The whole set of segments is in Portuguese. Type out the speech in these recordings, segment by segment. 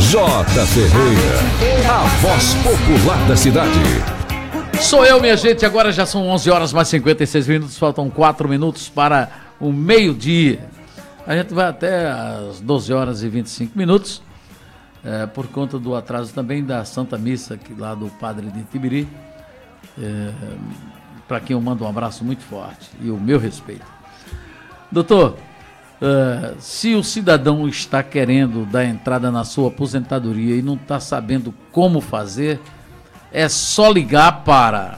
J. Ferreira, a voz popular da cidade. Sou eu, minha gente, agora já são 11 horas mais 56 minutos, faltam 4 minutos para o meio-dia. A gente vai até às 12 horas e 25 minutos, por conta do atraso também da Santa Missa, aqui lá do Padre de Itibiri, para quem eu mando um abraço muito forte e o meu respeito. Doutor, se o cidadão está querendo dar entrada na sua aposentadoria e não está sabendo como fazer, é só ligar para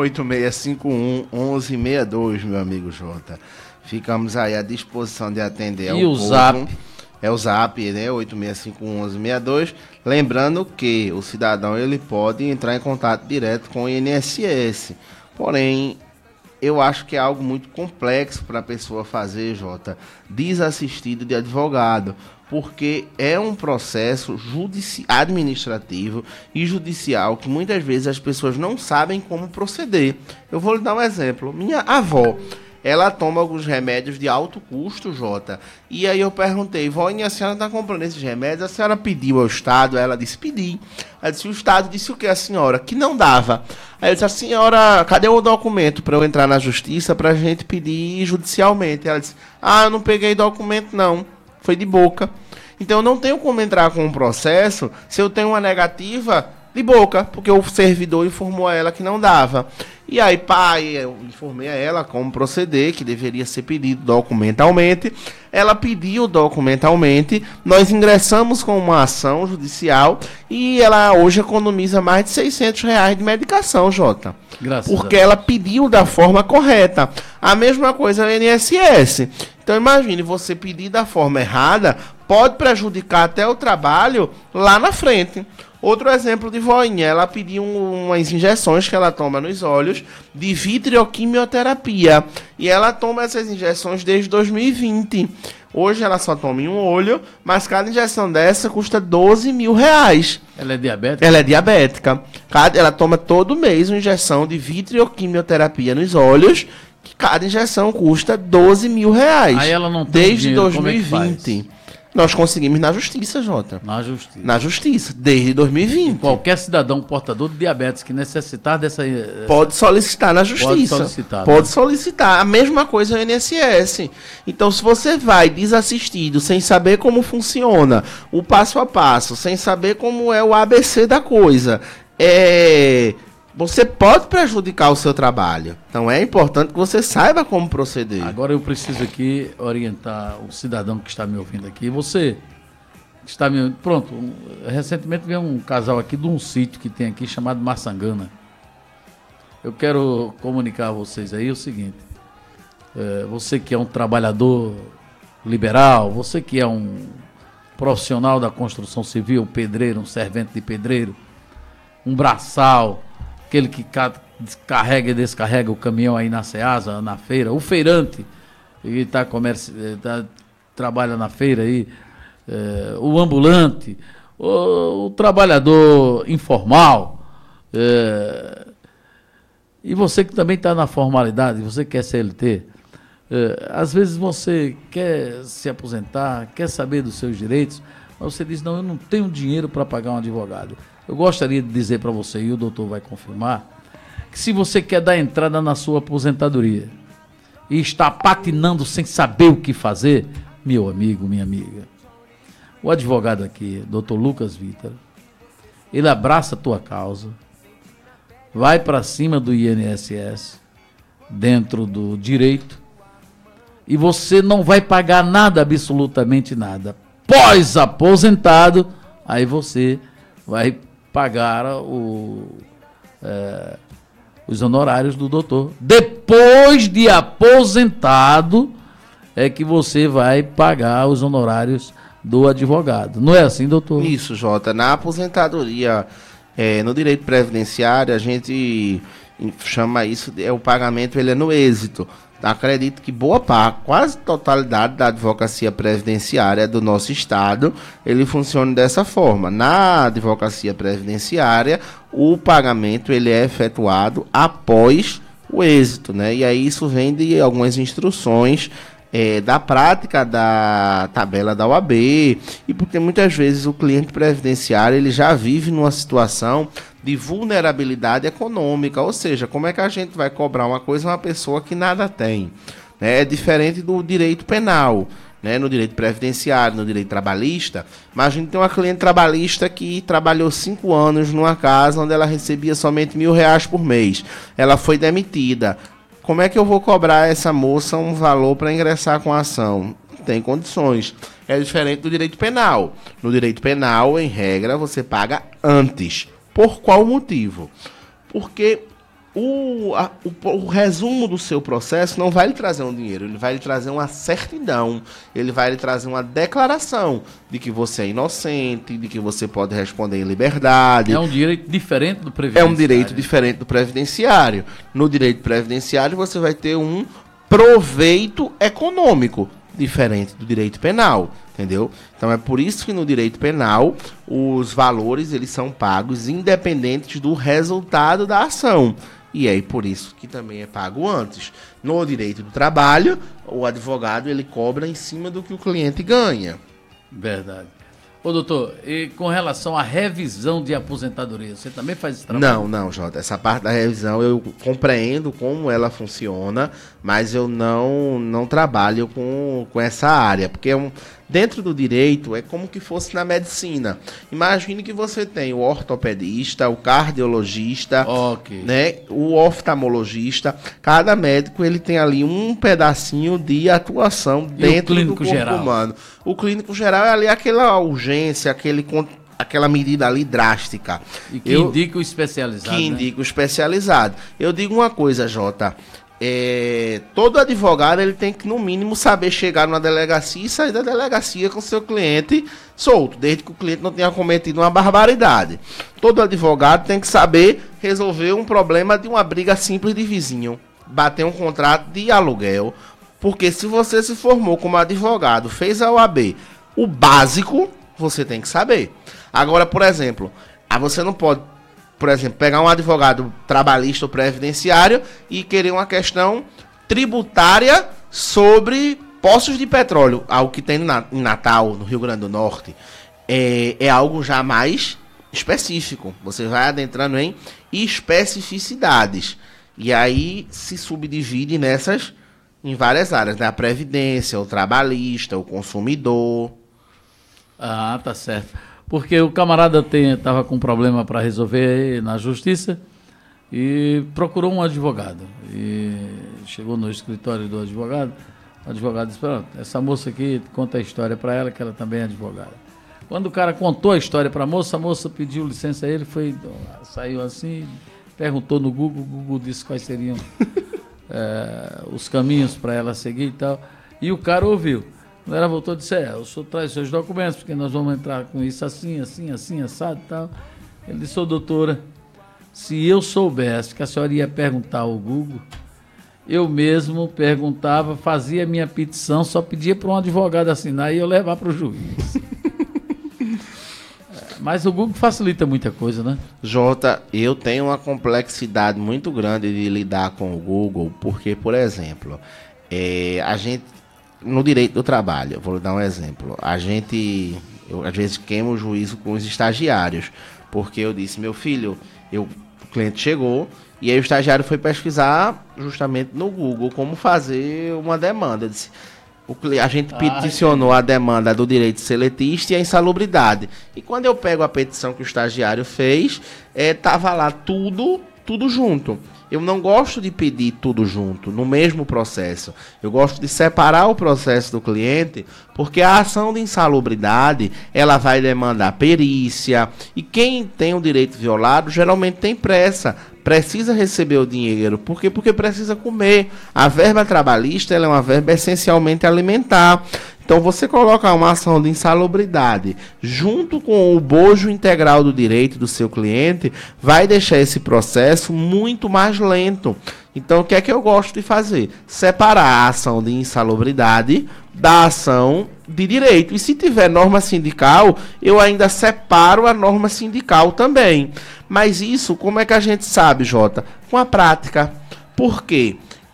8651-1162, meu amigo Jota. Ficamos aí à disposição de atender. E o Zap? É o Zap, né? 8651-1162. Lembrando que o cidadão ele pode entrar em contato direto com o INSS. Porém, eu acho que é algo muito complexo para a pessoa fazer, Jota, desassistido de advogado, porque é um processo administrativo e judicial que muitas vezes as pessoas não sabem como proceder. Eu vou lhe dar um exemplo. Minha avó, ela toma alguns remédios de alto custo, Jota. E aí eu perguntei, voinha, a senhora está comprando esses remédios? A senhora pediu ao Estado? Ela disse, pedi. Ela disse, o Estado disse o que a senhora? Que não dava. Aí eu disse, a senhora, cadê o documento para eu entrar na justiça para a gente pedir judicialmente? Ela disse, eu não peguei documento não, foi de boca. Então eu não tenho como entrar com um processo se eu tenho uma negativa de boca, porque o servidor informou a ela que não dava. E aí, eu informei a ela como proceder, que deveria ser pedido documentalmente. Ela pediu documentalmente, nós ingressamos com uma ação judicial e ela hoje economiza mais de R$600 de medicação, Jota. Graças porque ela pediu da forma correta. A mesma coisa no INSS. Então imagine, você pedir da forma errada, pode prejudicar até o trabalho lá na frente. Outro exemplo de voinha, ela pediu umas injeções que ela toma nos olhos de vitrioquimioterapia. E ela toma essas injeções desde 2020. Hoje ela só toma em um olho, mas cada injeção dessa custa R$12 mil. Ela é diabética? Ela é diabética. Ela toma todo mês uma injeção de vitrioquimioterapia nos olhos, que cada injeção custa R$12 mil. Aí ela não tem desde dinheiro, 2020. Nós conseguimos na justiça, Jota. Na justiça. Na justiça, desde 2020. Qualquer cidadão portador de diabetes que necessitar dessa... Pode solicitar na justiça. Pode solicitar. A mesma coisa no INSS. Então, se você vai desassistido, sem saber como funciona, o passo a passo, sem saber como é o ABC da coisa, você pode prejudicar o seu trabalho. Então é importante que você saiba como proceder. Agora eu preciso aqui orientar o cidadão que está me ouvindo aqui. Você está me... Pronto, recentemente veio um casal aqui de um sítio que tem aqui chamado Maçangana. Eu quero comunicar a vocês aí o seguinte. Você que é um trabalhador liberal, você que é um profissional da construção civil, pedreiro, um servente de pedreiro, um braçal, aquele que carrega e descarrega o caminhão aí na Ceasa, na feira, o feirante que trabalha na feira aí, o ambulante, o trabalhador informal, e você que também está na formalidade, você que é CLT, às vezes você quer se aposentar, quer saber dos seus direitos, mas você diz, não, eu não tenho dinheiro para pagar um advogado. Eu gostaria de dizer para você, e o doutor vai confirmar, que se você quer dar entrada na sua aposentadoria e está patinando sem saber o que fazer, meu amigo, minha amiga, o advogado aqui, doutor Lucas Vitor, ele abraça a tua causa, vai para cima do INSS, dentro do direito, e você não vai pagar nada, absolutamente nada. Pós-aposentado, aí você vai pagar os honorários do doutor. Depois de aposentado, é que você vai pagar os honorários do advogado. Não é assim, doutor? Isso, Jota. Na aposentadoria, no direito previdenciário, a gente chama isso, o pagamento ele é no êxito. Acredito que boa parte, quase totalidade da advocacia previdenciária do nosso estado, ele funciona dessa forma. Na advocacia previdenciária, o pagamento ele é efetuado após o êxito, né? E aí isso vem de algumas instruções da prática da tabela da OAB, e porque muitas vezes o cliente previdenciário ele já vive numa situação de vulnerabilidade econômica, ou seja, como é que a gente vai cobrar uma coisa a uma pessoa que nada tem? É diferente do direito penal, né? No direito previdenciário, no direito trabalhista. Imagina ter uma cliente trabalhista que trabalhou 5 anos numa casa onde ela recebia somente R$1.000 por mês. Ela foi demitida. Como é que eu vou cobrar essa moça um valor para ingressar com a ação? Não tem condições. É diferente do direito penal. No direito penal, em regra, você paga antes. Por qual motivo? Porque o resumo do seu processo não vai lhe trazer um dinheiro, ele vai lhe trazer uma certidão, ele vai lhe trazer uma declaração de que você é inocente, de que você pode responder em liberdade. É um direito diferente do previdenciário. É um direito diferente do previdenciário. No direito previdenciário você vai ter um proveito econômico, diferente do direito penal, entendeu? Então é por isso que no direito penal os valores eles são pagos independentes do resultado da ação. E é por isso que também é pago antes. No direito do trabalho, o advogado ele cobra em cima do que o cliente ganha. Verdade. Ô, doutor, e com relação à revisão de aposentadoria, você também faz esse trabalho? Não, Jota. Essa parte da revisão eu compreendo como ela funciona, mas eu não trabalho com essa área, porque dentro do direito é como que fosse na medicina. Imagine que você tem o ortopedista, o cardiologista, né, o oftalmologista. Cada médico ele tem ali um pedacinho de atuação dentro do corpo humano. O clínico geral é ali aquela urgência, aquela medida ali drástica. E que indica o especializado. Indica o especializado. Eu digo uma coisa, Jota. Todo advogado ele tem que, no mínimo, saber chegar numa delegacia e sair da delegacia com seu cliente solto, desde que o cliente não tenha cometido uma barbaridade. Todo advogado tem que saber resolver um problema de uma briga simples de vizinho, bater um contrato de aluguel. Porque se você se formou como advogado, fez a OAB, o básico você tem que saber. Agora, por exemplo, você não pode, pegar um advogado trabalhista ou previdenciário e querer uma questão tributária sobre poços de petróleo, algo que tem em Natal, no Rio Grande do Norte. É algo já mais específico. Você vai adentrando em especificidades. E aí se subdivide em várias áreas, né? A previdência, o trabalhista, o consumidor. Ah, tá certo. Porque o camarada estava com um problema para resolver na justiça e procurou um advogado. E chegou no escritório do advogado, o advogado disse, pronto, essa moça aqui, conta a história para ela, que ela também é advogada. Quando o cara contou a história para a moça pediu licença a ele, saiu assim, perguntou no Google, o Google disse quais seriam os caminhos para ela seguir e tal. E o cara ouviu. Ela voltou e disse, o senhor traz seus documentos, porque nós vamos entrar com isso assim, assado e tal. Ele disse, doutora, se eu soubesse que a senhora ia perguntar ao Google, eu mesmo perguntava, fazia a minha petição, só pedia para um advogado assinar e eu levar para o juiz. Mas o Google facilita muita coisa, né? Jota, eu tenho uma complexidade muito grande de lidar com o Google, porque, por exemplo, a gente, no direito do trabalho, vou dar um exemplo, eu às vezes queimo o juízo com os estagiários, porque eu disse, meu filho, o cliente chegou, e aí o estagiário foi pesquisar justamente no Google como fazer uma demanda. Eu disse, a gente peticionou a demanda do direito seletista e a insalubridade. E quando eu pego a petição que o estagiário fez, tava lá tudo junto. Eu não gosto de pedir tudo junto, no mesmo processo. Eu gosto de separar o processo do cliente, porque a ação de insalubridade, ela vai demandar perícia, e quem tem o direito violado, geralmente tem pressa, precisa receber o dinheiro. Por quê? Porque precisa comer. A verba trabalhista, ela é uma verba essencialmente alimentar. Então, você coloca uma ação de insalubridade junto com o bojo integral do direito do seu cliente, vai deixar esse processo muito mais lento. Então, o que é que eu gosto de fazer? Separar a ação de insalubridade da ação de direito. E se tiver norma sindical, eu ainda separo a norma sindical também. Mas isso, como é que a gente sabe, Jota? Com a prática. Por quê?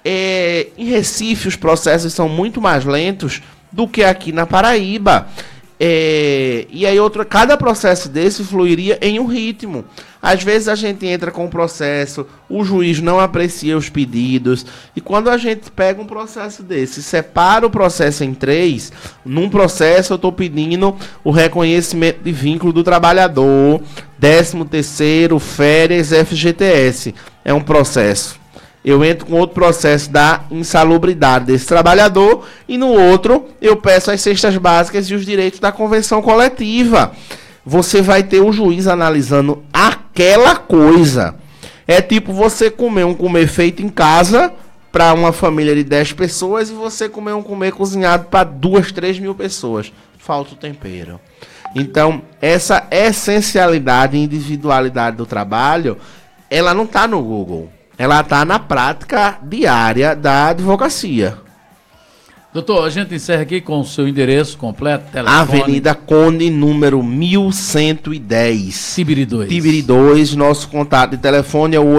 Em Recife os processos são muito mais lentos do que aqui na Paraíba. E aí cada processo desse fluiria em um ritmo. Às vezes a gente entra com um processo, o juiz não aprecia os pedidos, e quando a gente pega um processo desse, separa o processo em 3, num processo eu estou pedindo o reconhecimento de vínculo do trabalhador, 13º, férias, FGTS. É um processo. Eu entro com outro processo da insalubridade desse trabalhador e no outro eu peço as cestas básicas e os direitos da convenção coletiva. Você vai ter um juiz analisando aquela coisa. É tipo você comer um comer feito em casa para uma família de 10 pessoas e você comer um comer cozinhado para 2, 3 mil pessoas. Falta o tempero. Então, essa essencialidade e individualidade do trabalho, ela não está no Google. Ela está na prática diária da advocacia. Doutor, a gente encerra aqui com o seu endereço completo, telefone. Avenida Conde, número 1110. Tibiri 2. Tibiri 2, nosso contato de telefone é o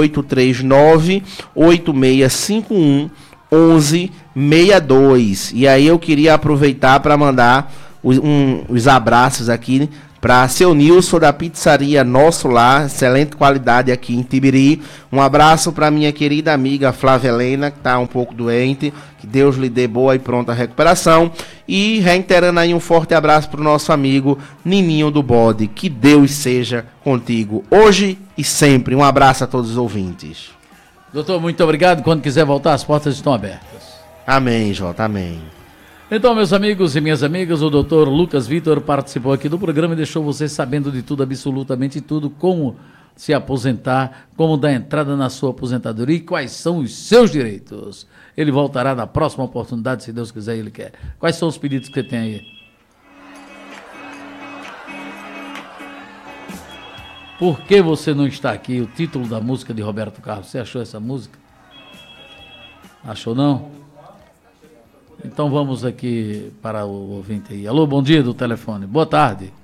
839-8651-1162. E aí eu queria aproveitar para mandar os abraços aqui para seu Nilson da pizzaria Nosso Lar, excelente qualidade aqui em Tibiri. Um abraço para minha querida amiga Flávia Helena, que está um pouco doente, que Deus lhe dê boa e pronta recuperação. E reiterando aí um forte abraço para o nosso amigo Nininho do Bode, que Deus seja contigo hoje e sempre. Um abraço a todos os ouvintes. Doutor, muito obrigado. Quando quiser voltar, as portas estão abertas. Amém, Jota, amém. Então, meus amigos e minhas amigas, o doutor Lucas Vitor participou aqui do programa e deixou vocês sabendo de tudo, absolutamente tudo, como se aposentar, como dar entrada na sua aposentadoria e quais são os seus direitos. Ele voltará na próxima oportunidade, se Deus quiser e Ele quer. Quais são os pedidos que você tem aí? Por que você não está aqui? O título da música de Roberto Carlos. Você achou essa música? Achou não? Então vamos aqui para o ouvinte aí. Alô, bom dia do telefone. Boa tarde.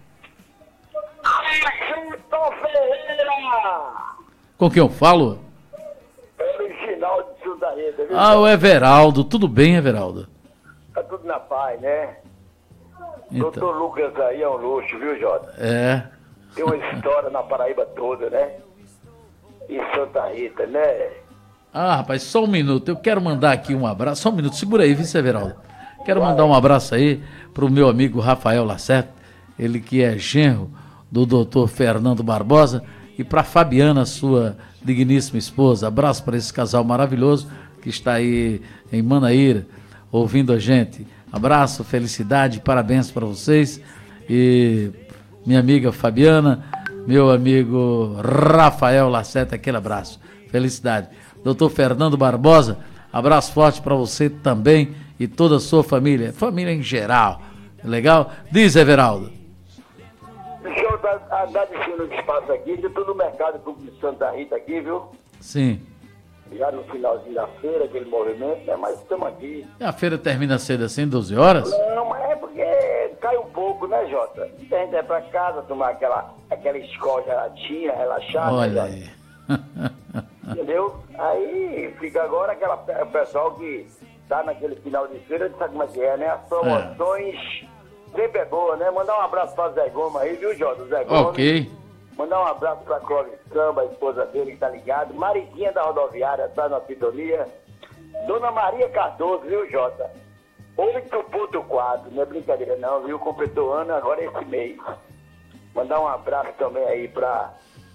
Com quem eu falo? Original de Sudaída, viu? O Everaldo. Tudo bem, Everaldo? Tá tudo na paz, né? Então. Doutor Lucas aí é um luxo, viu, Jota? Tem uma história na Paraíba toda, né? Em Santa Rita, né? Rapaz, só um minuto. Eu quero mandar aqui um abraço. Só um minuto, segura aí, vice Everaldo. Quero mandar um abraço aí pro meu amigo Rafael Lacerda, ele que é genro do doutor Fernando Barbosa, e para Fabiana, sua digníssima esposa. Abraço para esse casal maravilhoso que está aí em Manaíra, ouvindo a gente. Abraço, felicidade, parabéns para vocês. E minha amiga Fabiana, meu amigo Rafael Lacerda, aquele abraço. Felicidade. Doutor Fernando Barbosa, abraço forte para você também e toda a sua família em geral. Legal? Diz, Everaldo. Deixa eu andar descendo o espaço aqui, de todo o mercado público de Santa Rita aqui, viu? Sim. Já no finalzinho da feira, aquele movimento, né? Mas estamos aqui. E a feira termina cedo assim, 12 horas? Não, mas é porque cai um pouco, né, Jota? A gente vai pra casa tomar aquela escola gelatina, relaxada. Olha né, aí. Entendeu? Aí fica agora o pessoal que tá naquele final de feira, sabe como é que é, né? As promoções sempre é boa, né? Mandar um abraço pra Zé Gomes aí, viu, Jota? Zé Gomes. Ok. Mandar um abraço pra Clóvis Samba, a esposa dele que tá ligado. Mariquinha da rodoviária, tá na sintonia. Dona Maria Cardoso, viu, Jota? 8.4, não é brincadeira não, viu? Completou ano agora esse mês. Mandar um abraço também aí pra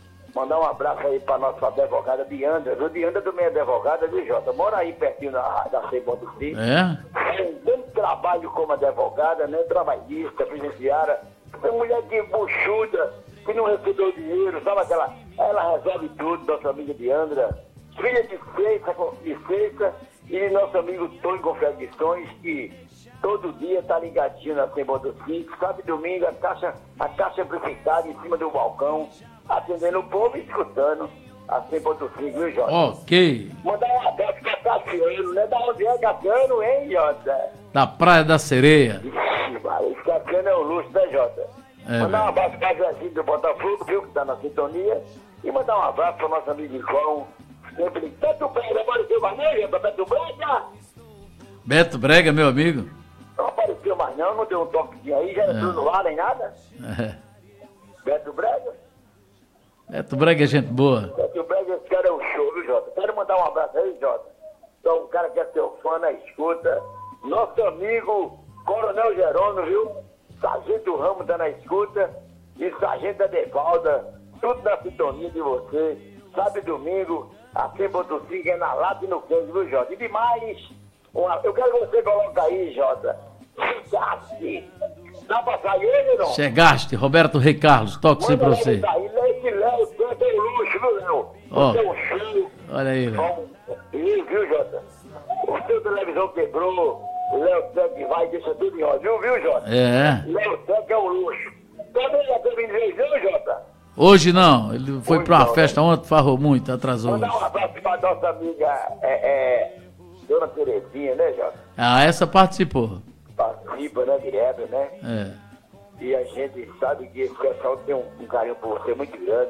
nossa advogada Diandra, viu? Diandra também é advogada, viu, Jota? Mora aí pertinho da Cebola do Cid. Tem tanto trabalho como advogada, né? Trabalhista, presenciária. Tem mulher que buchuda, que não recebeu dinheiro, sabe aquela... Ela resolve tudo, nossa amiga Diandra. Filha de Feita, e nosso amigo Tony Confecções, que todo dia tá ligadinho na Cebola do Cid. Sábado e domingo, a caixa amplificada em cima do balcão, atendendo o povo e escutando a Cebola do Cid, viu, Jota? Ok. Mandar um abraço pra Cassiano, né? Da onde é Cassiano, hein, Jota? Da Praia da Sereia. Esse Cassiano é um luxo, né, Jota? Mandar um abraço pra Zezinho do Botafogo, viu, que tá na sintonia. E mandar um abraço pro nosso amigo João, Sempre. Beto Brega, apareceu mais não, Jota? Beto Brega? Beto Brega, meu amigo? Não apareceu mais não deu um toquezinho aí, já entrou no ar nem nada? Beto Brega? Beto Brega é gente boa. Beto Brega, esse cara é um show, viu, Jota? Quero mandar um abraço aí, Jota. Então, um cara que é seu fã na escuta. Nosso amigo Coronel Jerônimo, viu? Sargento Ramos tá na escuta. E Sargento Adevalda, tudo na sintonia de você. Sabe, domingo, a 100.5 é na lata e no queijo, viu, Jota? E demais, eu quero que você coloque aí, Jota. Chegaste. Dá pra sair ele, não? Chegaste, Roberto Rei Carlos, toque sim pra você. Esse Léo tem luxo, viu, Léo? Tem um show. Olha aí, Léo. Viu, Jota? O seu televisão quebrou, o Léo Tec vai e deixa tudo em ordem, viu, Jota? Léo Tec é um luxo. Também já teve vez, viu, Jota? Hoje não, ele foi pra uma festa ontem, farrou muito, atrasou. Mandar um abraço pra nossa amiga, Dona Terezinha, né, Jota? Essa participou. Participa, né, direto, né? E a gente sabe que esse pessoal tem um carinho por você muito grande.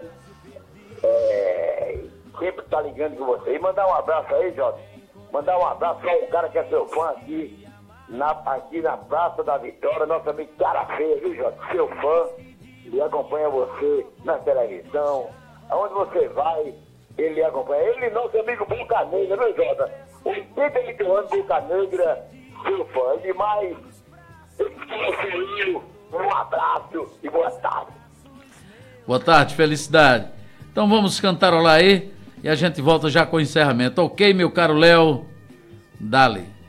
Sempre tá ligando com você. E mandar um abraço aí, Jota. Mandar um abraço para um cara que é seu fã aqui na Praça da Vitória, nosso amigo Cara Feia, viu, Jota? Seu fã. Ele acompanha você na televisão. Aonde você vai, ele acompanha. Ele e nosso amigo Boca Negra, viu, Jota? 88 anos, Boca Negra, seu fã. E demais, um abraço e boa tarde. Boa tarde, felicidade. Então vamos cantarolar aí e a gente volta já com o encerramento. Ok, meu caro Léo? Dale.